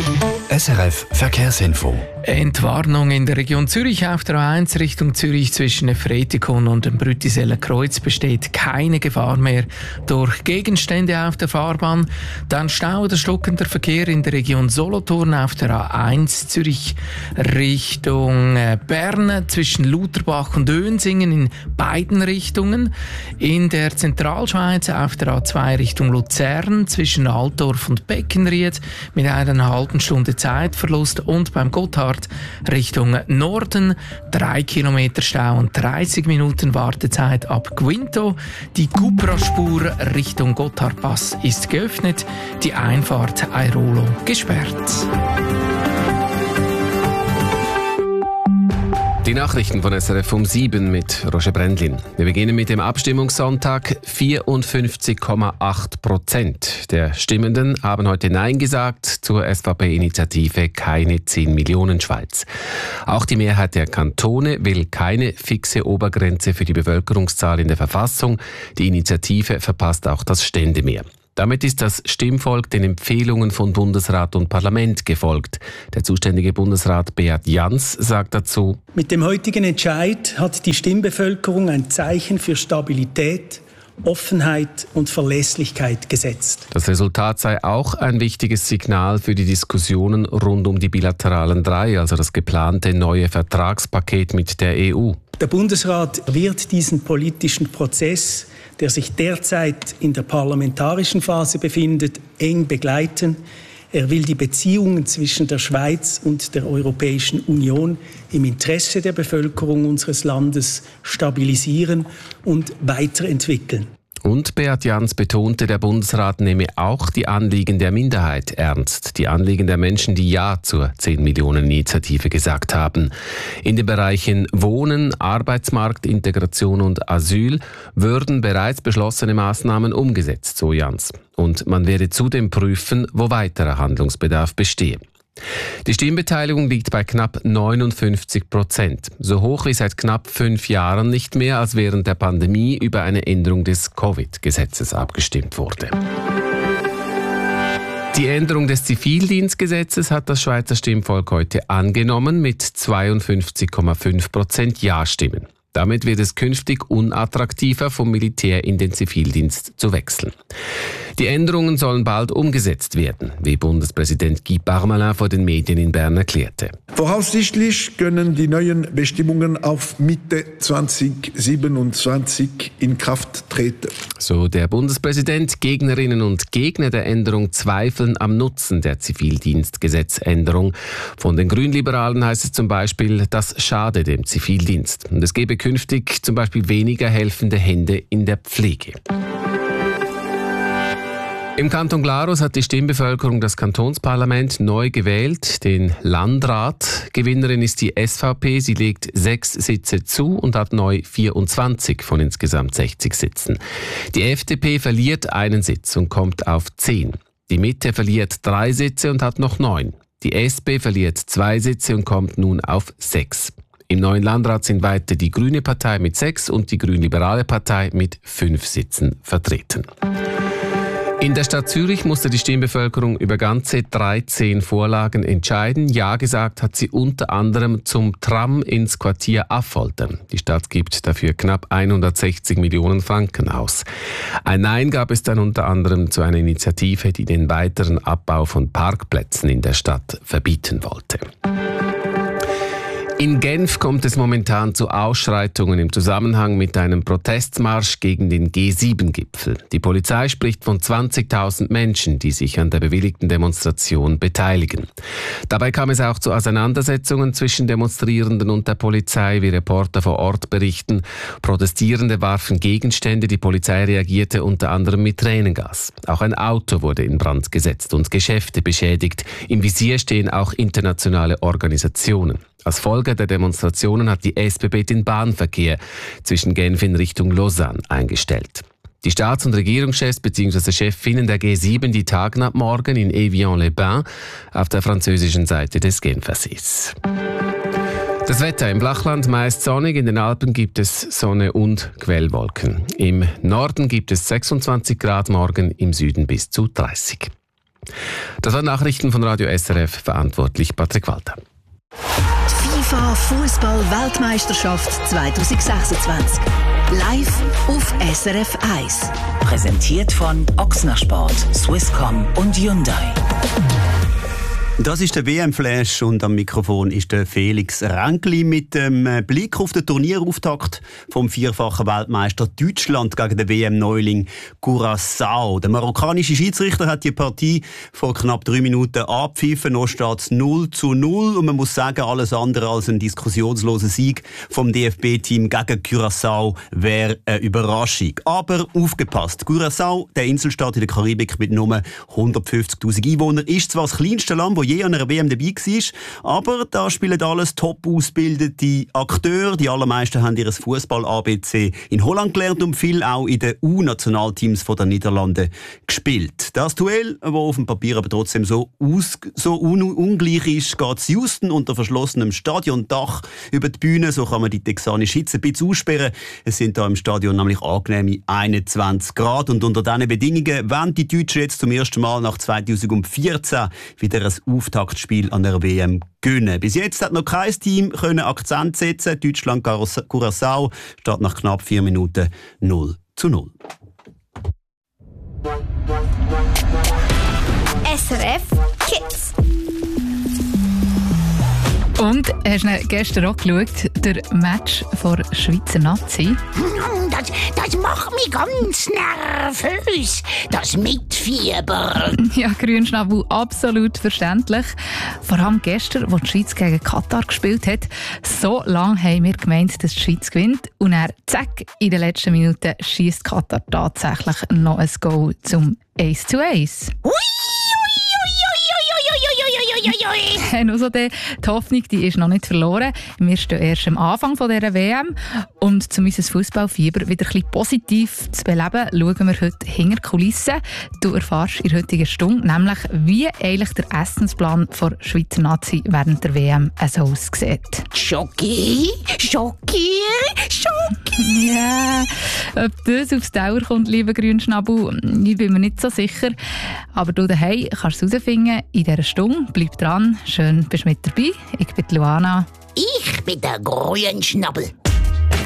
SRF Verkehrsinfo. Entwarnung in der Region Zürich auf der A1 Richtung Zürich zwischen Fretikon und dem Brüttiseller Kreuz besteht keine Gefahr mehr durch Gegenstände auf der Fahrbahn. Dann Stau oder stockender Verkehr in der Region Solothurn auf der A1 Zürich Richtung Bern zwischen Lutherbach und Önsingen in beiden Richtungen. In der Zentralschweiz auf der A2 Richtung Luzern zwischen Altdorf und Beckenried mit einer halben Stunde Zeitverlust und beim Gotthard Richtung Norden 3 Kilometer Stau und 30 Minuten Wartezeit ab Guinto. Die Cupra-Spur Richtung Gotthardpass ist geöffnet, die Einfahrt Airolo gesperrt. Die Nachrichten von SRF um 7 mit Roger Brändlin. Wir beginnen mit dem Abstimmungssonntag. 54,8% der Stimmenden haben heute Nein gesagt zur SVP-Initiative Keine 10 Millionen Schweiz. Auch die Mehrheit der Kantone will keine fixe Obergrenze für die Bevölkerungszahl in der Verfassung. Die Initiative verpasst auch das Ständemehr. Damit ist das Stimmvolk den Empfehlungen von Bundesrat und Parlament gefolgt. Der zuständige Bundesrat Beat Jans sagt dazu: Mit dem heutigen Entscheid hat die Stimmbevölkerung ein Zeichen für Stabilität, Offenheit und Verlässlichkeit gesetzt. Das Resultat sei auch ein wichtiges Signal für die Diskussionen rund um die bilateralen 3, also das geplante neue Vertragspaket mit der EU. Der Bundesrat wird diesen politischen Prozess, der sich derzeit in der parlamentarischen Phase befindet, eng begleiten. Er will die Beziehungen zwischen der Schweiz und der Europäischen Union im Interesse der Bevölkerung unseres Landes stabilisieren und weiterentwickeln. Und Beat Jans betonte, der Bundesrat nehme auch die Anliegen der Minderheit ernst. Die Anliegen der Menschen, die Ja zur 10-Millionen-Initiative gesagt haben. In den Bereichen Wohnen, Arbeitsmarkt, Integration und Asyl würden bereits beschlossene Maßnahmen umgesetzt, so Jans. Und man werde zudem prüfen, wo weiterer Handlungsbedarf bestehe. Die Stimmbeteiligung liegt bei knapp 59%, so hoch wie seit knapp 5 Jahren nicht mehr, als während der Pandemie über eine Änderung des Covid-Gesetzes abgestimmt wurde. Die Änderung des Zivildienstgesetzes hat das Schweizer Stimmvolk heute angenommen mit 52,5% Ja-Stimmen. Damit wird es künftig unattraktiver, vom Militär in den Zivildienst zu wechseln. Die Änderungen sollen bald umgesetzt werden, wie Bundespräsident Guy Parmelin vor den Medien in Bern erklärte. Voraussichtlich können die neuen Bestimmungen auf Mitte 2027 in Kraft treten. So der Bundespräsident. Gegnerinnen und Gegner der Änderung zweifeln am Nutzen der Zivildienstgesetzänderung. Von den Grünliberalen heißt es zum Beispiel, das schade dem Zivildienst. Und es gebe künftig zum Beispiel weniger helfende Hände in der Pflege. Im Kanton Glarus hat die Stimmbevölkerung das Kantonsparlament neu gewählt, den Landrat. Gewinnerin ist die SVP. Sie legt 6 Sitze zu und hat neu 24 von insgesamt 60 Sitzen. Die FDP verliert einen Sitz und kommt auf 10. Die Mitte verliert 3 Sitze und hat noch 9. Die SP verliert 2 Sitze und kommt nun auf 6. Im neuen Landrat sind weiter die Grüne Partei mit 6 und die Grünliberale Partei mit 5 Sitzen vertreten. In der Stadt Zürich musste die Stimmbevölkerung über ganze 13 Vorlagen entscheiden. Ja gesagt hat sie unter anderem zum Tram ins Quartier Affoltern. Die Stadt gibt dafür knapp 160 Millionen Franken aus. Ein Nein gab es dann unter anderem zu einer Initiative, die den weiteren Abbau von Parkplätzen in der Stadt verbieten wollte. In Genf kommt es momentan zu Ausschreitungen im Zusammenhang mit einem Protestmarsch gegen den G7-Gipfel. Die Polizei spricht von 20.000 Menschen, die sich an der bewilligten Demonstration beteiligen. Dabei kam es auch zu Auseinandersetzungen zwischen Demonstrierenden und der Polizei, wie Reporter vor Ort berichten. Protestierende warfen Gegenstände, die Polizei reagierte unter anderem mit Tränengas. Auch ein Auto wurde in Brand gesetzt und Geschäfte beschädigt. Im Visier stehen auch internationale Organisationen. Als Folge der Demonstrationen hat die SBB den Bahnverkehr zwischen Genf in Richtung Lausanne eingestellt. Die Staats- und Regierungschefs bzw. Chefinnen der G7, die tagen ab morgen in Evian-les-Bains auf der französischen Seite des Genfersees. Das Wetter im Flachland meist sonnig, in den Alpen gibt es Sonne und Quellwolken. Im Norden gibt es 26 Grad morgen, im Süden bis zu 30. Das waren Nachrichten von Radio SRF, verantwortlich Patrick Walter. FIFA Fußball-Weltmeisterschaft 2026. Live auf SRF 1. Präsentiert von Ochsner Sport, Swisscom und Hyundai. Das ist der WM-Flash und am Mikrofon ist der Felix Ränkli mit dem Blick auf den Turnierauftakt vom vierfachen Weltmeister Deutschland gegen den WM-Neuling Curaçao. Der marokkanische Schiedsrichter hat die Partie vor knapp 3 Minuten abgepfiffen. Noch steht es 0:0 und man muss sagen, alles andere als ein diskussionsloser Sieg vom DFB-Team gegen Curaçao wäre eine Überraschung. Aber aufgepasst, Curaçao, der Inselstaat in der Karibik mit nur 150'000 Einwohnern, ist zwar das kleinste Land, wo je an einer WM dabei war, aber da spielen alles top ausgebildete Akteure. Die allermeisten haben ihr Fußball-ABC in Holland gelernt und viel auch in den U-Nationalteams der Niederlande gespielt. Das Duell, das auf dem Papier aber trotzdem so ungleich ist, geht es Houston unter verschlossenem Stadiondach über die Bühne. So kann man die texanische Hitze ein bisschen aussperren. Es sind da im Stadion nämlich angenehme 21 Grad und unter diesen Bedingungen wollen die Deutschen jetzt zum ersten Mal nach 2014 wieder ein Auftaktspiel an der WM gewinnen. Bis jetzt hat noch kein Team Akzent setzen. Deutschland Curaçao steht nach knapp 4 Minuten 0:0. SRF Kids. Und hast du gestern auch geschaut, der Match vor Schweizer Nazi? Das macht mich ganz nervös, das Mitfieber. Ja, Grünschnabel, absolut verständlich. Vor allem gestern, als die Schweiz gegen Katar gespielt hat, so lange haben wir gemeint, dass die Schweiz gewinnt. Und dann, zack, in den letzten Minuten schiesst Katar tatsächlich noch ein Goal zum 1:1. Also die Hoffnung, die ist noch nicht verloren. Wir stehen erst am Anfang dieser WM. Und um unser Fußballfieber wieder ein bisschen positiv zu beleben, schauen wir heute hinter die Kulissen. Du erfährst in der heutigen Stunde nämlich, wie eigentlich der Essensplan der Schweizer Nazi während der WM so aussieht. Schoki. Ja, ob das aufs Dauer kommt, lieber Grünschnabel, ich bin mir nicht so sicher. Aber du daheim kannst es herausfinden in dieser Stunde. Bleib dran, schön bist du mit dabei. Ich bin Luana. Ich bin der Grünschnabel.